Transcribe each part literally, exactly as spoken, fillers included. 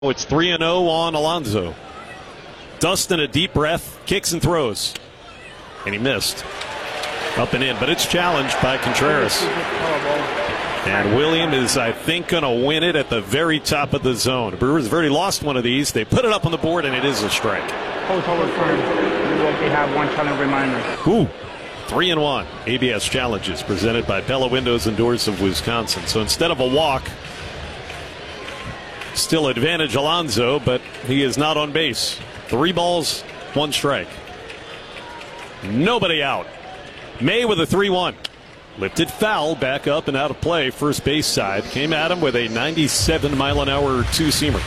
It's three and oh on Alonso. Dustin, a deep breath, kicks and throws. And he missed. Up and in, but it's challenged by Contreras. And William is, I think, going to win it at the very top of the zone. Brewers have already lost one of these. They put it up on the board, and it is a strike. Hold over firm. We will have one challenge reminder. Ooh. Three and one. A B S Challenges presented by Pella Windows and Doors of Wisconsin. So instead of a walk, still advantage Alonso, but he is not on base. Three balls, one strike. Nobody out. May with a three one. Lifted foul, back up and out of play. First base side. Came at him with a ninety-seven mile an hour two-seamer.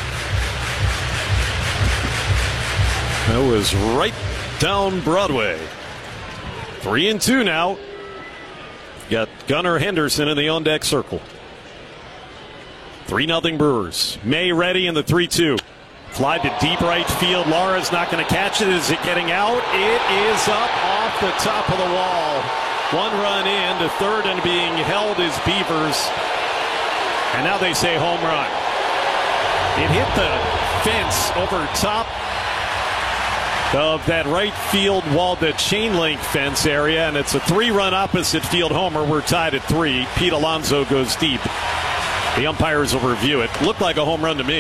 That was right down Broadway. Three and two now. Got Gunnar Henderson in the on-deck circle. three nothing Brewers. May ready in the three two. Fly to deep right field. Lara's not going to catch it. Is it getting out? It is up off the top of the wall. One run in to third, and being held is Beavers. And now they say home run. It hit the fence over top of that right field wall, the chain link fence area, and it's a three-run opposite field homer. We're tied at three. Pete Alonso goes deep. The umpires will review it. Looked like a home run to me.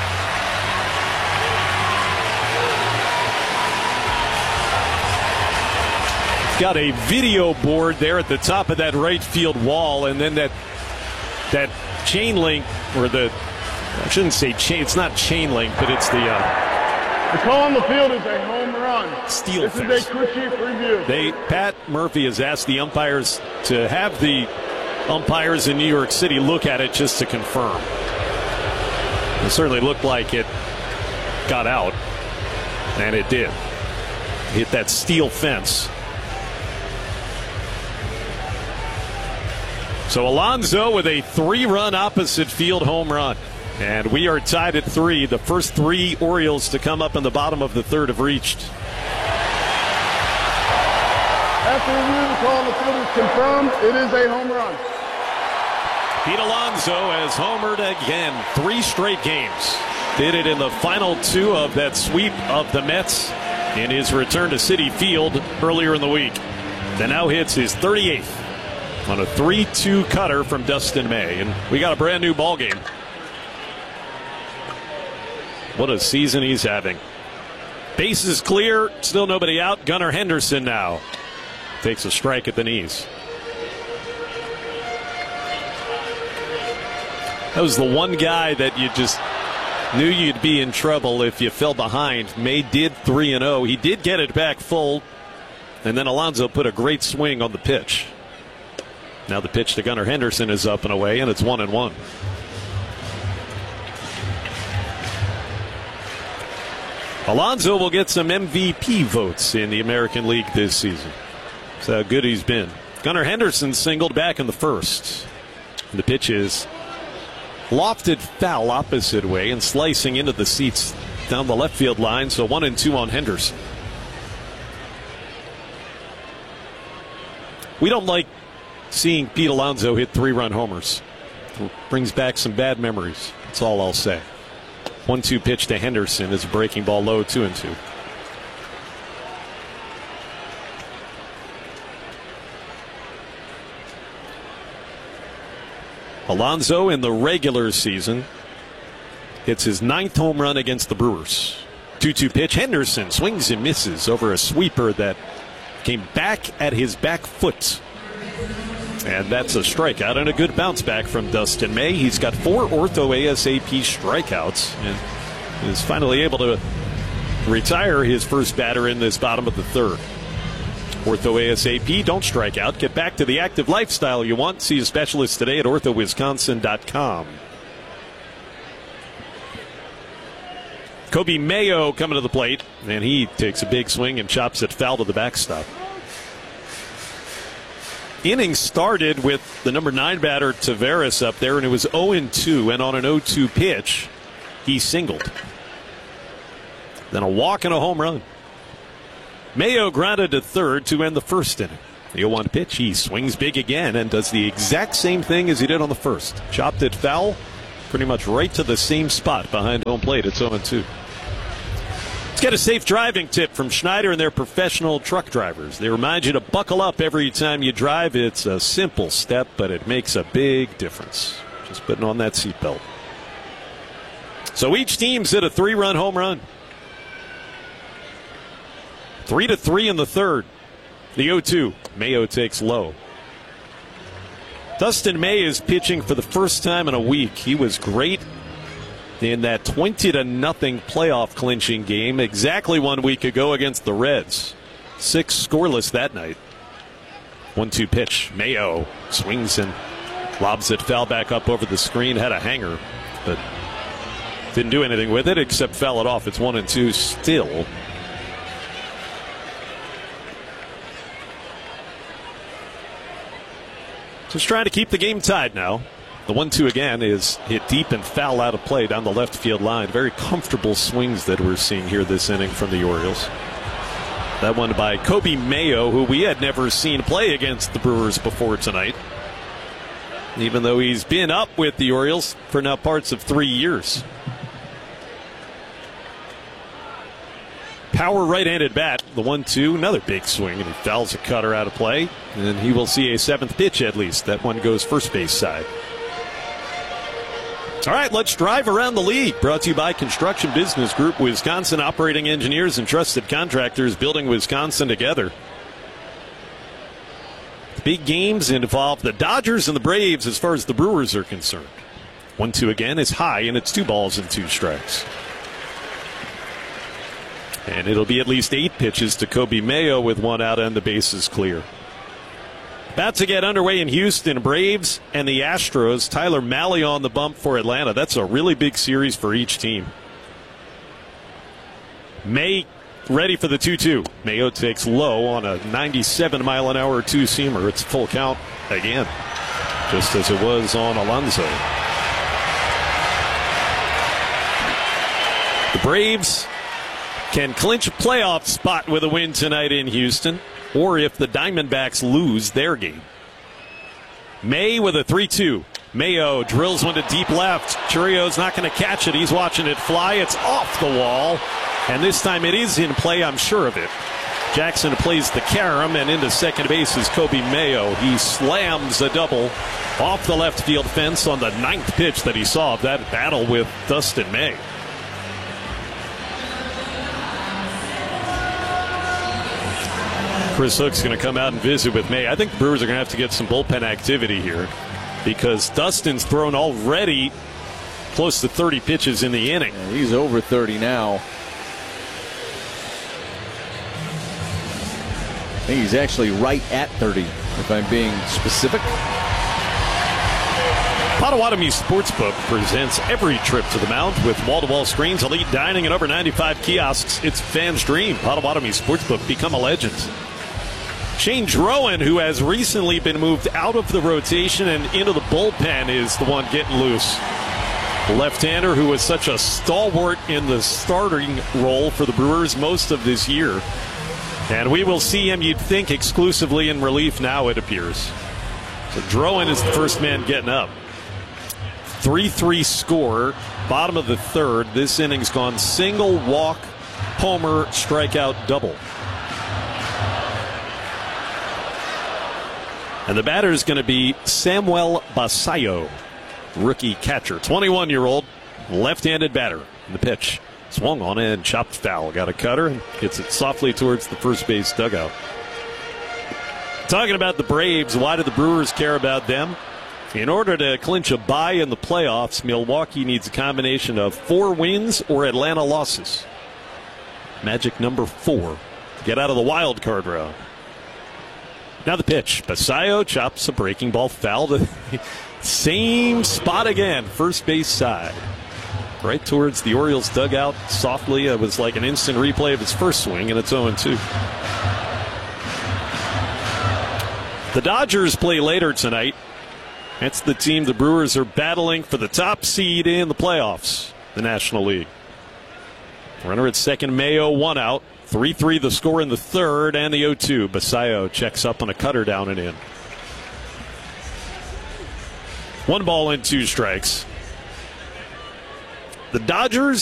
Got a video board there at the top of that right field wall, and then that that chain link, or the, I shouldn't say chain, it's not chain link, but it's the uh, the call on the field is a home run. Steel this fence. This is a quick sheet review. They, Pat Murphy has asked the umpires to have the umpires in New York City look at it just to confirm. It certainly looked like it got out, and it did. Hit that steel fence. So Alonso with a three-run opposite field home run. And we are tied at three. The first three Orioles to come up in the bottom of the third have reached. After review, the call on the field is confirmed. It is a home run. Pete Alonso has homered again. Three straight games. Did it in the final two of that sweep of the Mets in his return to Citi Field earlier in the week. Then now hits his thirty-eighth on a three two cutter from Dustin May. And we got a brand new ball game. What a season he's having. Bases clear, still nobody out. Gunnar Henderson now takes a strike at the knees. That was the one guy that you just knew you'd be in trouble if you fell behind. May did three and oh. He did get it back full, and then Alonso put a great swing on the pitch. Now the pitch to Gunnar Henderson is up and away, and it's one and one. Alonso will get some M V P votes in the American League this season. That's how good he's been. Gunnar Henderson singled back in the first. The pitch is lofted foul opposite way and slicing into the seats down the left field line. So one and two on Henderson. We don't like seeing Pete Alonso hit three-run homers. It brings back some bad memories. That's all I'll say. one two pitch to Henderson is a breaking ball low, two and two. Alonso in the regular season hits his ninth home run against the Brewers. two two pitch. Henderson swings and misses over a sweeper that came back at his back foot. And that's a strikeout and a good bounce back from Dustin May. He's got four ortho A S A P strikeouts and is finally able to retire his first batter in this bottom of the third. Ortho A S A P, don't strike out. Get back to the active lifestyle you want. See a specialist today at ortho wisconsin dot com. Kobe Mayo coming to the plate, and he takes a big swing and chops it foul to the backstop. Inning started with the number nine batter Taveras up there, and it was oh and two, and on an oh two pitch, he singled. Then a walk and a home run. Mayo grounded to third to end the first inning. The oh one pitch, he swings big again and does the exact same thing as he did on the first. Chopped it foul, pretty much right to the same spot behind home plate. It's oh and two. Let's get a safe driving tip from Schneider and their professional truck drivers. They remind you to buckle up every time you drive. It's a simple step, but it makes a big difference. Just putting on that seatbelt. So each team's hit a three-run home run. Three to three in the third. The oh two. Mayo takes low. Dustin May is pitching for the first time in a week. He was great in that twenty to nothing playoff clinching game exactly one week ago against the Reds. Six scoreless that night. one two pitch. Mayo swings and lobs it foul back up over the screen. Had a hanger, but didn't do anything with it except foul it off. It's one and two still. Just trying to keep the game tied now. The one two again is hit deep and foul out of play down the left field line. Very comfortable swings that we're seeing here this inning from the Orioles. That one by Coby Mayo, who we had never seen play against the Brewers before tonight. Even though he's been up with the Orioles for now parts of three years. Power right-handed bat, the one two, another big swing, and he fouls a cutter out of play. And he will see a seventh pitch at least. That one goes first base side. All right, let's drive around the league. Brought to you by Construction Business Group, Wisconsin operating engineers and trusted contractors building Wisconsin together. The big games involve the Dodgers and the Braves as far as the Brewers are concerned. one two again is high, and it's two balls and two strikes. And it'll be at least eight pitches to Coby Mayo with one out and the bases clear. About to get underway in Houston, Braves and the Astros. Tyler Mahle on the bump for Atlanta. That's a really big series for each team. May ready for the two two. Mayo takes low on a ninety-seven mile an hour two-seamer. It's full count again, just as it was on Alonso. The Braves can clinch a playoff spot with a win tonight in Houston, or if the Diamondbacks lose their game. May with a three two. Mayo drills one to deep left. Churrio's not going to catch it. He's watching it fly. It's off the wall, and this time it is in play, I'm sure of it. Jackson plays the carom, and into second base is Coby Mayo. He slams a double off the left field fence on the ninth pitch that he saw of that battle with Dustin May. Chris Hook's going to come out and visit with May. I think the Brewers are going to have to get some bullpen activity here because Dustin's thrown already close to thirty pitches in the inning. Yeah, he's over thirty now. I think he's actually right at thirty, if I'm being specific. Potawatomi Sportsbook presents every trip to the Mount with wall-to-wall screens, elite dining, and over ninety-five kiosks. It's fans' dream. Potawatomi Sportsbook, become a legend. Shane Drowan, who has recently been moved out of the rotation and into the bullpen, is the one getting loose. The left-hander who was such a stalwart in the starting role for the Brewers most of this year. And we will see him, you'd think, exclusively in relief now, it appears. So Drowan is the first man getting up. three three score, bottom of the third. This inning's gone single, walk, homer, strikeout, double. And the batter is going to be Samuel Basayo, rookie catcher, twenty-one-year-old, left-handed batter. And the pitch swung on and chopped foul. Got a cutter and hits it softly towards the first base dugout. Talking about the Braves, why do the Brewers care about them? In order to clinch a bye in the playoffs, Milwaukee needs a combination of four wins or Atlanta losses. Magic number four. Get out of the wild card round. Now the pitch. Basayo chops a breaking ball foul to the same spot again, first base side. Right towards the Orioles dugout, softly. It was like an instant replay of his first swing, and it's oh and two. The Dodgers play later tonight. That's the team the Brewers are battling for the top seed in the playoffs, the National League. Runner at second, Mayo, one out. three three the score in the third, and the oh two. Basayo checks up on a cutter down and in. One ball and two strikes. The Dodgers